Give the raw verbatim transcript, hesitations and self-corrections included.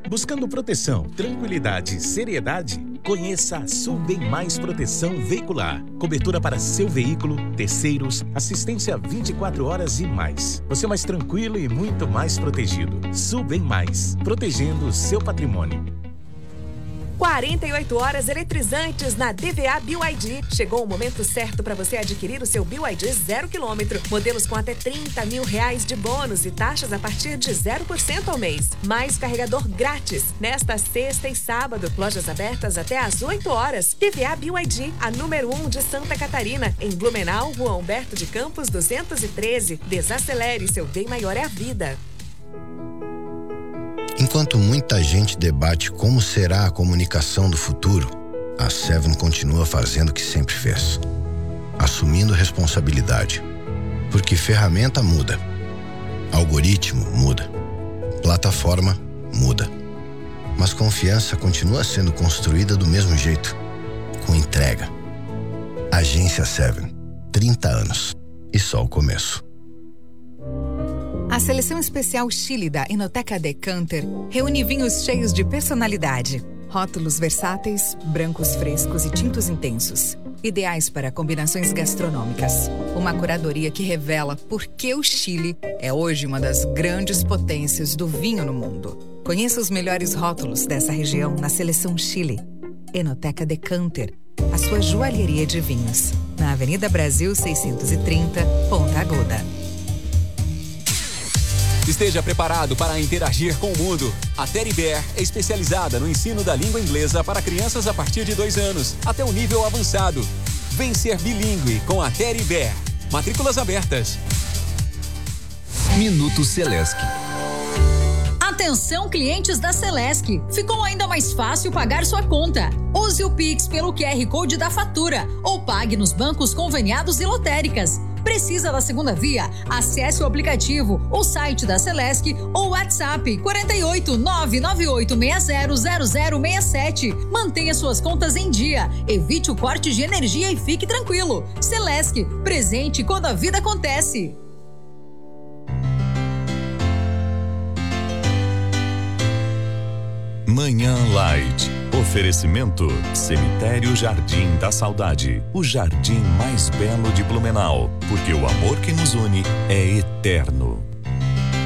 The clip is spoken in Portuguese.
Buscando proteção, tranquilidade e seriedade? Conheça a Sulbem Mais Proteção Veicular. Cobertura para seu veículo, terceiros, assistência vinte e quatro horas e mais. Você mais tranquilo e muito mais protegido. Sulbem Mais, protegendo o seu patrimônio. quarenta e oito horas eletrizantes na D V A B Y D. Chegou o momento certo para você adquirir o seu B Y D zero quilômetro. Modelos com até trinta mil reais de bônus e taxas a partir de zero por cento ao mês. Mais carregador grátis. Nesta sexta e sábado, lojas abertas até às oito horas. D V A B Y D, a número um de Santa Catarina. Em Blumenau, Rua Humberto de Campos duzentos e treze. Desacelere, seu bem maior é a vida. Enquanto muita gente debate como será a comunicação do futuro, a Seven continua fazendo o que sempre fez, assumindo responsabilidade. Porque ferramenta muda, algoritmo muda, plataforma muda. Mas confiança continua sendo construída do mesmo jeito, com entrega. Agência Seven, trinta anos e só o começo. A seleção especial Chile da Enoteca Decanter reúne vinhos cheios de personalidade. Rótulos versáteis, brancos frescos e tintos intensos. Ideais para combinações gastronômicas. Uma curadoria que revela por que o Chile é hoje uma das grandes potências do vinho no mundo. Conheça os melhores rótulos dessa região na seleção Chile. Enoteca Decanter, a sua joalheria de vinhos. Na Avenida Brasil seiscentos e trinta, Ponta Aguda. Esteja preparado para interagir com o mundo. A Teddy Bear é especializada no ensino da língua inglesa para crianças a partir de dois anos, até o nível avançado. Vem ser bilíngue com a Teddy Bear. Matrículas abertas. Minuto Celesc. Atenção, clientes da Celesc. Ficou ainda mais fácil pagar sua conta. Use o Pix pelo Q R Code da fatura ou pague nos bancos conveniados e lotéricas. Precisa da segunda via? Acesse o aplicativo, o site da Celesc ou o WhatsApp quatro oito nove nove oito seis zero zero zero seis sete. Mantenha suas contas em dia, evite o corte de energia e fique tranquilo. Celesc, presente quando a vida acontece. Manhã Light. Oferecimento Cemitério Jardim da Saudade. O jardim mais belo de Blumenau. Porque o amor que nos une é eterno.